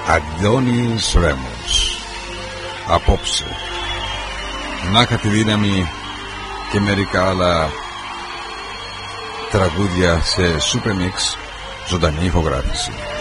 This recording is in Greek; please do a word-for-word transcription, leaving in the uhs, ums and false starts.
Αντώνης Ρέμος. Απόψε να είχα τη δύναμη και μερικά άλλα τραγούδια σε Super Mix, ζωντανή ηχογράφηση.